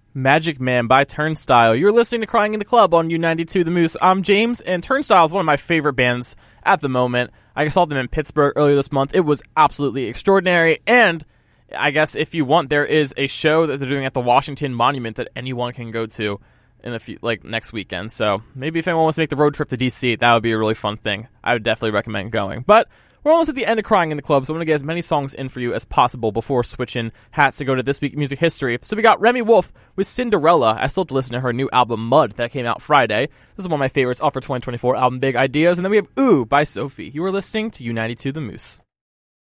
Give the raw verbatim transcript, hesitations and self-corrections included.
Magic Man by Turnstile. You're listening to Crying in the Club on U ninety-two The Moose. I'm James, and Turnstile is one of my favorite bands at the moment. I saw them in Pittsburgh earlier this month. It was absolutely extraordinary, and I guess if you want, there is a show that they're doing at the Washington Monument that anyone can go to in a few, like next weekend. So maybe if anyone wants to make the road trip to D C, that would be a really fun thing. I would definitely recommend going. But we're almost at the end of Crying in the Club, so I'm going to get as many songs in for you as possible before switching hats to go to This Week in Music History. So we got Remi Wolf with Cinderella. I still have to listen to her new album, Mud, that came out Friday. This is one of my favorites off her twenty twenty-four album, Big Ideas. And then we have Ooh by Sophie. You are listening to U ninety-two The Moose.